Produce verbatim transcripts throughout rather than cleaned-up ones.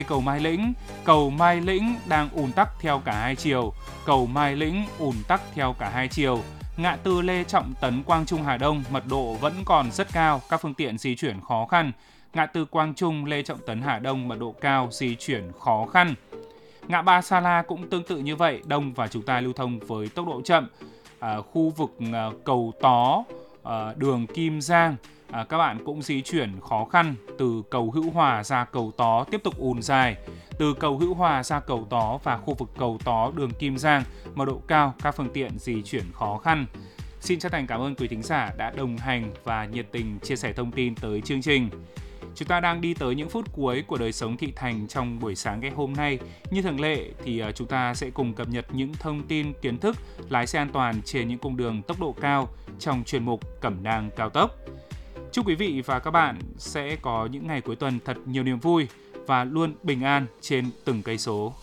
cầu Mai Lĩnh, cầu Mai Lĩnh đang ùn tắc theo cả hai chiều, cầu Mai Lĩnh ùn tắc theo cả hai chiều. Ngã tư Lê Trọng Tấn Quang Trung Hà Đông mật độ vẫn còn rất cao, các phương tiện di chuyển khó khăn. Ngã tư Quang Trung Lê Trọng Tấn Hà Đông mật độ cao, di chuyển khó khăn. Ngã ba Sa La cũng tương tự như vậy, đông và chúng ta lưu thông với tốc độ chậm. À, khu vực à, cầu Tó, à, đường Kim Giang, à, các bạn cũng di chuyển khó khăn. Từ cầu Hữu Hòa ra cầu Tó tiếp tục ùn dài. Từ cầu Hữu Hòa ra cầu Tó và khu vực cầu Tó đường Kim Giang mật độ cao, các phương tiện di chuyển khó khăn. Xin chân thành cảm ơn quý thính giả đã đồng hành và nhiệt tình chia sẻ thông tin tới chương trình. Chúng ta đang đi tới những phút cuối của đời sống thị thành trong buổi sáng ngày hôm nay. Như thường lệ thì chúng ta sẽ cùng cập nhật những thông tin kiến thức lái xe an toàn trên những cung đường tốc độ cao trong chuyên mục Cẩm nang cao tốc. Chúc quý vị và các bạn sẽ có những ngày cuối tuần thật nhiều niềm vui và luôn bình an trên từng cây số.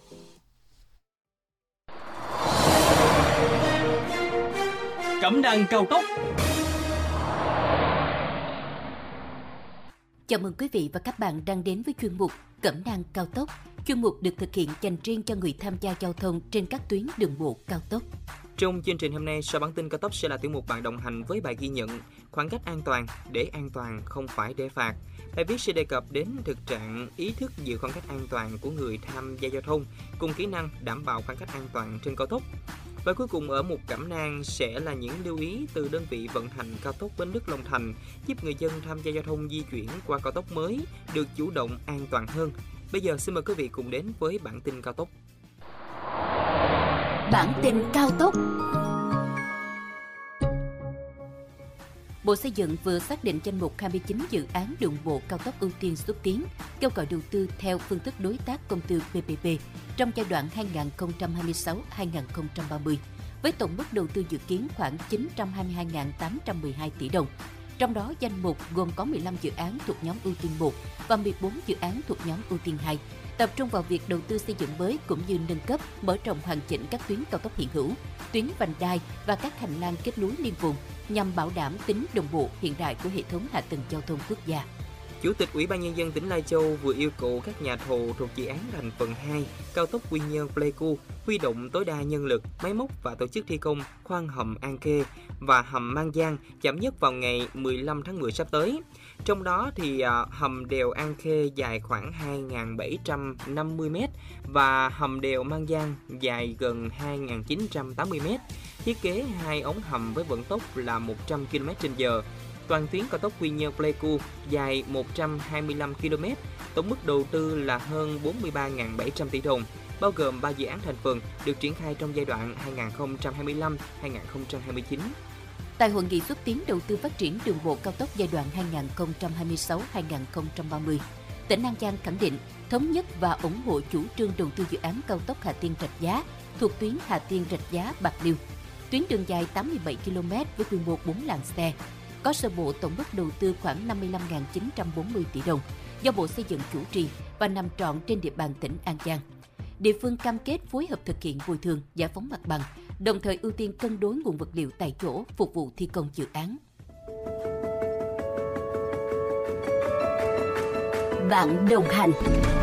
Cẩm nang cao tốc. Chào mừng quý vị và các bạn đang đến với chuyên mục Cẩm nang cao tốc. Chuyên mục được thực hiện dành riêng cho người tham gia giao thông trên các tuyến đường bộ cao tốc. Trong chương trình hôm nay, sau bản tin cao tốc sẽ là tiểu mục bạn đồng hành với bài ghi nhận khoảng cách an toàn để an toàn không phải để phạt. Bài viết sẽ đề cập đến thực trạng ý thức giữ khoảng cách an toàn của người tham gia giao thông cùng kỹ năng đảm bảo khoảng cách an toàn trên cao tốc. Và cuối cùng ở mục Cẩm nang sẽ là những lưu ý từ đơn vị vận hành cao tốc Bến Lức Long Thành giúp người dân tham gia giao thông di chuyển qua cao tốc mới được chủ động an toàn hơn. Bây giờ xin mời quý vị cùng đến với bản tin cao tốc. Bản tin cao tốc. Bộ Xây dựng vừa xác định danh mục hai mươi chín dự án đường bộ cao tốc ưu tiên xúc tiến, kêu gọi đầu tư theo phương thức đối tác công tư pê pê pê trong giai đoạn hai nghìn không trăm hai mươi sáu đến hai nghìn không trăm ba mươi, với tổng mức đầu tư dự kiến khoảng chín trăm hai mươi hai nghìn tám trăm mười hai tỷ đồng. Trong đó, danh mục gồm có mười lăm dự án thuộc nhóm ưu tiên một và mười bốn dự án thuộc nhóm ưu tiên hai, tập trung vào việc đầu tư xây dựng mới cũng như nâng cấp, mở rộng hoàn chỉnh các tuyến cao tốc hiện hữu, tuyến vành đai và các hành lang kết nối liên vùng nhằm bảo đảm tính đồng bộ hiện đại của hệ thống hạ tầng giao thông quốc gia. Chủ tịch Ủy ban Nhân dân tỉnh Lai Châu vừa yêu cầu các nhà thầu thuộc dự án thành phần hai cao tốc Quy Nhơn - Pleiku huy động tối đa nhân lực, máy móc và tổ chức thi công khoan hầm An Khê và hầm Mang Giang chậm nhất vào ngày mười lăm tháng mười sắp tới. Trong đó thì uh, hầm đèo An Khê dài khoảng hai nghìn bảy trăm năm mươi mét và hầm đèo Mang Giang dài gần hai nghìn chín trăm tám mươi mét. Thiết kế hai ống hầm với vận tốc là một trăm ki lô mét trên giờ. Toàn tuyến cao tốc Quy Nhơn - Pleiku dài một trăm hai mươi lăm ki lô mét, tổng mức đầu tư là hơn bốn mươi ba nghìn bảy trăm tỷ đồng, bao gồm ba dự án thành phần được triển khai trong giai đoạn hai nghìn không trăm hai mươi lăm đến hai nghìn không trăm hai mươi chín. Tại hội nghị xúc tiến đầu tư phát triển đường bộ cao tốc giai đoạn hai nghìn không trăm hai mươi sáu đến hai nghìn không trăm ba mươi, tỉnh An Giang khẳng định thống nhất và ủng hộ chủ trương đầu tư dự án cao tốc Hà Tiên - Rạch Giá thuộc tuyến Hà Tiên - Rạch Giá - Bạc Liêu. Tuyến đường dài tám mươi bảy ki lô mét với quy mô bốn làn xe, có sơ bộ tổng mức đầu tư khoảng năm mươi lăm nghìn chín trăm bốn mươi tỷ đồng do Bộ Xây dựng chủ trì và nằm trọn trên địa bàn tỉnh An Giang. Địa phương cam kết phối hợp thực hiện bồi thường, giải phóng mặt bằng, đồng thời ưu tiên cân đối nguồn vật liệu tại chỗ phục vụ thi công dự án. Bạn đồng hành.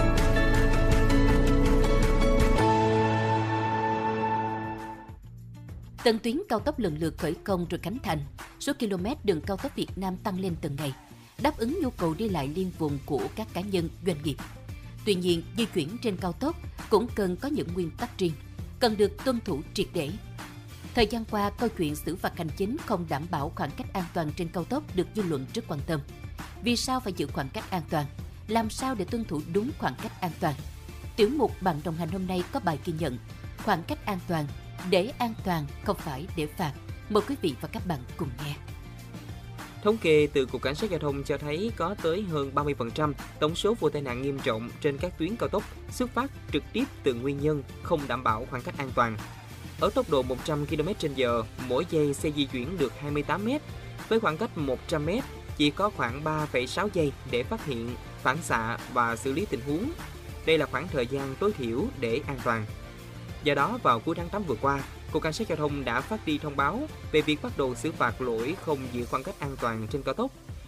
Từng tuyến cao tốc lần lượt khởi công rồi khánh thành, số km đường cao tốc Việt Nam tăng lên từng ngày, đáp ứng nhu cầu đi lại liên vùng của các cá nhân, doanh nghiệp. Tuy nhiên, di chuyển trên cao tốc cũng cần có những nguyên tắc riêng, cần được tuân thủ triệt để. Thời gian qua, câu chuyện xử phạt hành chính không đảm bảo khoảng cách an toàn trên cao tốc được dư luận rất quan tâm. Vì sao phải giữ khoảng cách an toàn? Làm sao để tuân thủ đúng khoảng cách an toàn? Tiểu mục Bạn đồng hành hôm nay có bài ghi nhận khoảng cách an toàn, để an toàn không phải để phạt. Mời quý vị và các bạn cùng nghe. Thống kê từ Cục Cảnh sát Giao thông cho thấy có tới hơn ba mươi phần trăm tổng số vụ tai nạn nghiêm trọng trên các tuyến cao tốc xuất phát trực tiếp từ nguyên nhân không đảm bảo khoảng cách an toàn. Ở tốc độ một trăm ki lô mét trên giờ, mỗi giây xe di chuyển được hai mươi tám mét. Với khoảng cách một trăm mét, chỉ có khoảng ba phẩy sáu giây để phát hiện, phản xạ và xử lý tình huống. Đây là khoảng thời gian tối thiểu để an toàn. Do đó, vào cuối tháng tám vừa qua, Cục Cảnh sát Giao thông đã phát đi thông báo về việc bắt đầu xử phạt lỗi không giữ khoảng cách an toàn trên cao tốc.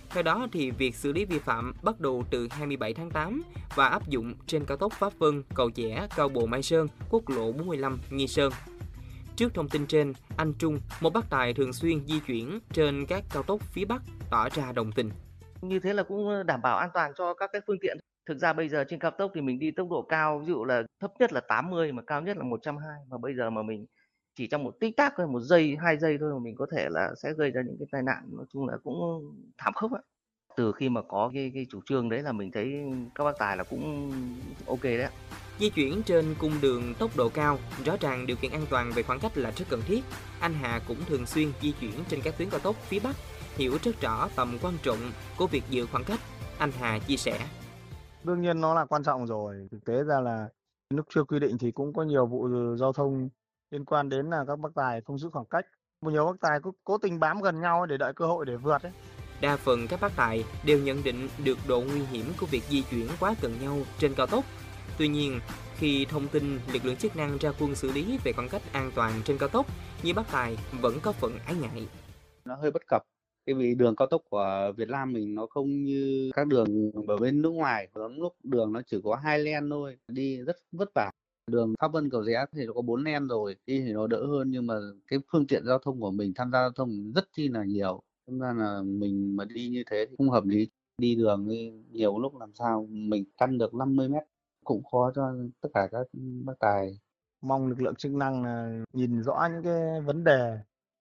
Theo đó thì việc xử lý vi phạm bắt đầu từ hai mươi bảy tháng tám và áp dụng trên cao tốc Pháp Vân, Cầu Giẽ, Cao Bồ, Mai Sơn, quốc lộ bốn mươi lăm, Nghi Sơn. Trước thông tin trên, anh Trung, một bác tài thường xuyên di chuyển trên các cao tốc phía Bắc, tỏ ra đồng tình. Như thế là cũng đảm bảo an toàn cho các cái phương tiện. Thực ra bây giờ trên cao tốc thì mình đi tốc độ cao, ví dụ là thấp nhất là tám mươi mà cao nhất là một trăm hai mươi, mà bây giờ mà mình chỉ trong một tích tắc thôi, một giây, hai giây thôi mà mình có thể là sẽ gây ra những cái tai nạn, nói chung là cũng thảm khốc ạ. Từ khi mà có cái, cái chủ trương đấy là mình thấy các bác tài là cũng ok đấy ạ. Di chuyển trên cung đường tốc độ cao, rõ ràng điều kiện an toàn về khoảng cách là rất cần thiết. Anh Hà cũng thường xuyên di chuyển trên các tuyến cao tốc phía Bắc, hiểu rất rõ tầm quan trọng của việc giữ khoảng cách. Anh Hà chia sẻ. Đương nhiên nó là quan trọng rồi. Thực tế ra là lúc chưa quy định thì cũng có nhiều vụ giao thông liên quan đến là các bác tài không giữ khoảng cách. Một nhiều bác tài cứ cố tình bám gần nhau để đợi cơ hội để vượt ấy. Đa phần các bác tài đều nhận định được độ nguy hiểm của việc di chuyển quá gần nhau trên cao tốc. Tuy nhiên, khi thông tin lực lượng chức năng ra quân xử lý về khoảng cách an toàn trên cao tốc, nhiều bác tài vẫn có phần ái ngại. Nó hơi bất cập. Cái vì đường cao tốc của Việt Nam mình nó không như các đường ở bên nước ngoài, lúc đường nó chỉ có hai lane thôi, đi rất vất vả. Đường Pháp Vân Cầu Giẽ thì nó có bốn lane rồi, đi thì nó đỡ hơn, nhưng mà cái phương tiện giao thông của mình tham gia giao thông rất chi là nhiều. Nên ra là mình mà đi như thế thì không hợp lý. Đi đường nhiều lúc làm sao mình căn được năm mươi mét cũng khó cho tất cả các bác tài. Mong lực lượng chức năng là nhìn rõ những cái vấn đề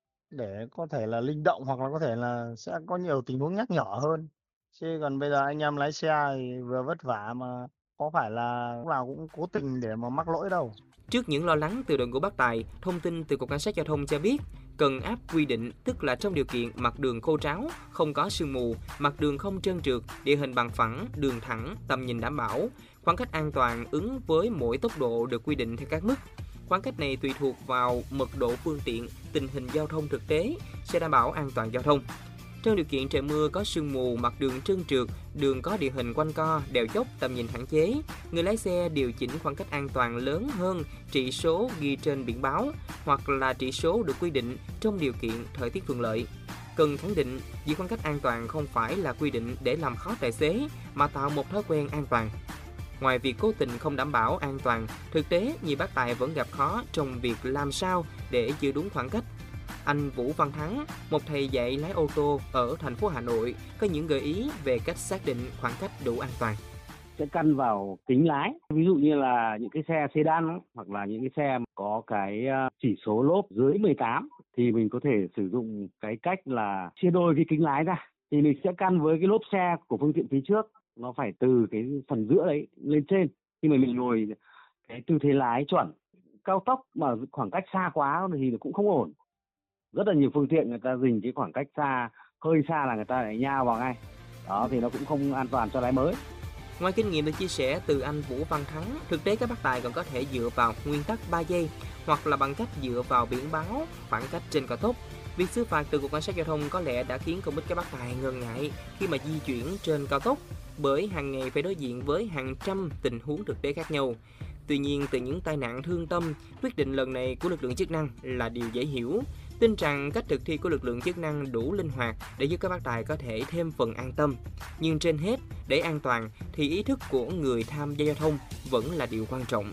để có thể là linh động, hoặc là có thể là sẽ có nhiều tình huống nhắc nhở hơn. Chứ còn bây giờ anh em lái xe thì vừa vất vả mà có phải là lúc nào cũng cố tình để mà mắc lỗi đâu. Trước những lo lắng từ đội ngũ bác tài, thông tin từ Cục Cảnh sát Giao thông cho biết cần áp quy định, tức là trong điều kiện mặt đường khô ráo, không có sương mù, mặt đường không trơn trượt, địa hình bằng phẳng, đường thẳng, tầm nhìn đảm bảo, khoảng cách an toàn ứng với mỗi tốc độ được quy định theo các mức. Khoảng cách này tùy thuộc vào mật độ phương tiện, tình hình giao thông thực tế sẽ đảm bảo an toàn giao thông. Trong điều kiện trời mưa có sương mù, mặt đường trơn trượt, đường có địa hình quanh co, đèo dốc, tầm nhìn hạn chế, người lái xe điều chỉnh khoảng cách an toàn lớn hơn chỉ số ghi trên biển báo hoặc là chỉ số được quy định trong điều kiện thời tiết thuận lợi. Cần khẳng định, giữ khoảng cách an toàn không phải là quy định để làm khó tài xế mà tạo một thói quen an toàn. Ngoài việc cố tình không đảm bảo an toàn, thực tế nhiều bác tài vẫn gặp khó trong việc làm sao để giữ đúng khoảng cách. Anh Vũ Văn Thắng, một thầy dạy lái ô tô ở thành phố Hà Nội, có những gợi ý về cách xác định khoảng cách đủ an toàn. Sẽ căn vào kính lái, ví dụ như là những cái xe sedan hoặc là những cái xe có cái chỉ số lốp dưới mười tám thì mình có thể sử dụng cái cách là chia đôi cái kính lái ra, thì mình sẽ căn với cái lốp xe của phương tiện phía trước, nó phải từ cái phần giữa đấy lên trên, khi mà mình ngồi cái tư thế lái chuẩn. Cao tốc mà khoảng cách xa quá thì cũng không ổn. Rất là nhiều phương tiện người ta dình cái khoảng cách xa, hơi xa là người ta lại nhào vào ngay. Đó thì nó cũng không an toàn cho lái mới. Ngoài kinh nghiệm được chia sẻ từ anh Vũ Văn Thắng, thực tế các bác tài còn có thể dựa vào nguyên tắc ba giây hoặc là bằng cách dựa vào biển báo khoảng cách trên cao tốc. Việc xử phạt từ Cục Cảnh sát Giao thông có lẽ đã khiến không ít các bác tài ngần ngại khi mà di chuyển trên cao tốc, bởi hàng ngày phải đối diện với hàng trăm tình huống thực tế khác nhau. Tuy nhiên, từ những tai nạn thương tâm, quyết định lần này của lực lượng chức năng là điều dễ hiểu. Tin rằng cách thực thi của lực lượng chức năng đủ linh hoạt để giúp các bác tài có thể thêm phần an tâm. Nhưng trên hết, để an toàn thì ý thức của người tham gia giao thông vẫn là điều quan trọng.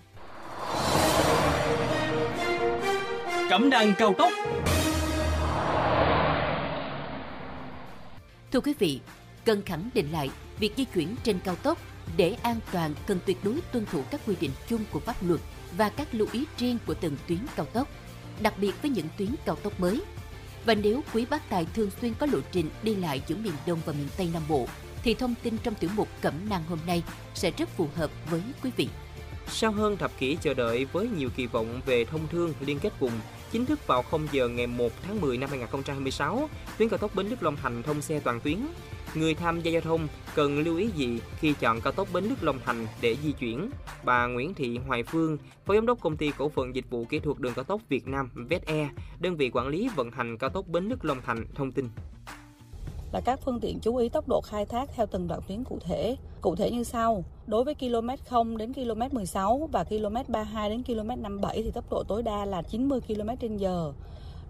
Cẩm nang cao tốc. Thưa quý vị, cần khẳng định lại việc di chuyển trên cao tốc để an toàn cần tuyệt đối tuân thủ các quy định chung của pháp luật và các lưu ý riêng của từng tuyến cao tốc, đặc biệt với những tuyến cao tốc mới. Và nếu quý bác tài thường xuyên có lộ trình đi lại giữa miền Đông và miền Tây Nam Bộ, thì thông tin trong tiểu mục Cẩm nang hôm nay sẽ rất phù hợp với quý vị. Sau hơn thập kỷ chờ đợi với nhiều kỳ vọng về thông thương liên kết vùng, chính thức vào không giờ ngày một tháng mười năm hai nghìn không trăm hai mươi sáu, tuyến cao tốc Bến Lức - Long Thành thông xe toàn tuyến. Người tham gia giao thông cần lưu ý gì khi chọn cao tốc Bến Lức - Long Thành để di chuyển? Bà Nguyễn Thị Hoài Phương, Phó Giám đốc Công ty Cổ phần Dịch vụ Kỹ thuật Đường cao tốc Việt Nam vê e tê e, đơn vị quản lý vận hành cao tốc Bến Lức - Long Thành thông tin. Là các phương tiện chú ý tốc độ khai thác theo từng đoạn tuyến cụ thể. Cụ thể như sau: đối với km không đến km mười sáu và km ba mươi hai đến km năm mươi bảy thì tốc độ tối đa là chín mươi ki lô mét trên giờ.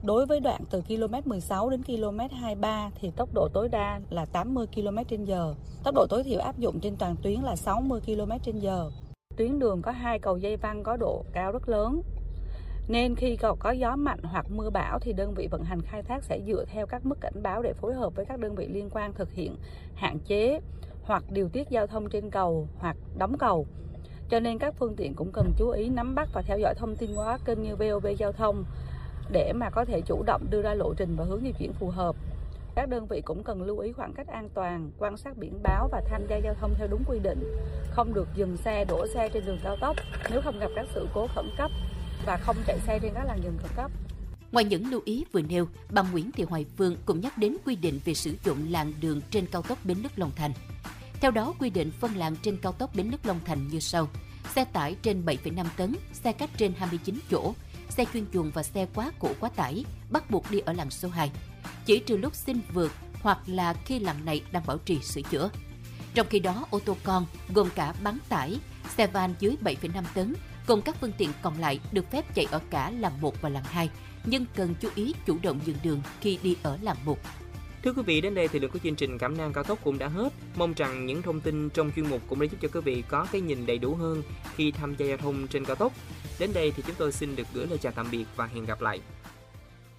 Đối với đoạn từ ki lô mét mười sáu đến ki lô mét hai mươi ba thì tốc độ tối đa là tám mươi ki lô mét trên giờ. Tốc độ tối thiểu áp dụng trên toàn tuyến là sáu mươi ki lô mét trên giờ. Tuyến đường có hai cầu dây văng có độ cao rất lớn, nên khi có gió mạnh hoặc mưa bão thì đơn vị vận hành khai thác sẽ dựa theo các mức cảnh báo để phối hợp với các đơn vị liên quan thực hiện hạn chế hoặc điều tiết giao thông trên cầu hoặc đóng cầu. Cho nên các phương tiện cũng cần chú ý nắm bắt và theo dõi thông tin qua các kênh như vê o vê Giao thông để mà có thể chủ động đưa ra lộ trình và hướng di chuyển phù hợp. Các đơn vị cũng cần lưu ý khoảng cách an toàn, quan sát biển báo và tham gia giao thông theo đúng quy định. Không được dừng xe, đổ xe trên đường cao tốc nếu không gặp các sự cố khẩn cấp và không chạy xe trên các làn dừng khẩn cấp. Ngoài những lưu ý vừa nêu, bà Nguyễn Thị Hoài Phương cũng nhắc đến quy định về sử dụng làn đường trên cao tốc Bến Lức Long Thành. Theo đó, quy định phân làn trên cao tốc Bến Lức Long Thành như sau: xe tải trên bảy phẩy năm tấn, xe khách trên hai mươi chín chỗ, xe chuyên dùng và xe quá khổ quá tải bắt buộc đi ở làn số hai, chỉ trừ lúc xin vượt hoặc là khi làn này đang bảo trì sửa chữa. Trong khi đó, ô tô con gồm cả bán tải, xe van dưới bảy phẩy năm tấn cùng các phương tiện còn lại được phép chạy ở cả làn một và làn hai, nhưng cần chú ý chủ động dừng đường khi đi ở làn một. Thưa quý vị, đến đây thì lượng của chương trình Cẩm nang cao tốc cũng đã hết. Mong rằng những thông tin trong chuyên mục cũng đã giúp cho quý vị có cái nhìn đầy đủ hơn khi tham gia giao thông trên cao tốc. Đến đây thì chúng tôi xin được gửi lời chào tạm biệt và hẹn gặp lại.